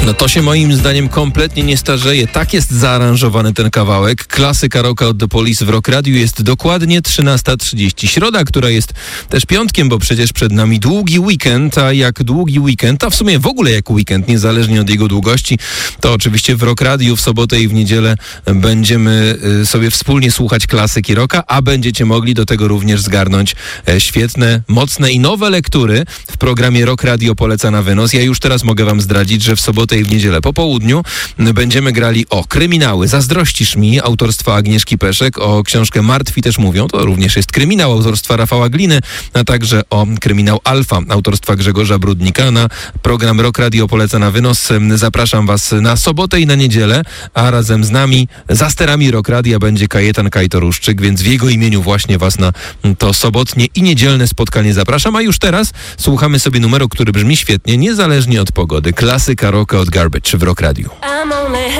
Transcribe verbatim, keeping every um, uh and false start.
No to się moim zdaniem kompletnie nie starzeje. Tak jest zaaranżowany ten kawałek. Klasyka rocka od The Police w Rock Radiu. Jest dokładnie trzynasta trzydzieści. Środa, która jest też piątkiem, bo przecież przed nami długi weekend, a jak długi weekend, a w sumie w ogóle jak weekend, niezależnie od jego długości, to oczywiście w Rock Radiu w sobotę i w niedzielę będziemy sobie wspólnie słuchać klasyki rocka, a będziecie mogli do tego również zgarnąć świetne, mocne i nowe lektury w programie Rock Radio Poleca na wynos. Ja już teraz mogę wam zdradzić, że w sobotę i w niedzielę po południu będziemy grali o kryminały. Zazdrościsz mi autorstwa Agnieszki Peszek, o książkę Martwi też mówią, to również jest kryminał autorstwa Rafała Gliny, a także o kryminał Alfa autorstwa Grzegorza Brudnika. Na program Rock Radio Poleca na wynos zapraszam was na sobotę i na niedzielę, a razem z nami za sterami Rock Radia będzie Kajetan Kajtoruszczyk, więc w jego imieniu właśnie was na to sobotnie i niedzielne spotkanie zapraszam, a już teraz słuchamy sobie numeru, który brzmi świetnie, niezależnie od pogody. Klasyka rocka od Garbage w Rock Radiu.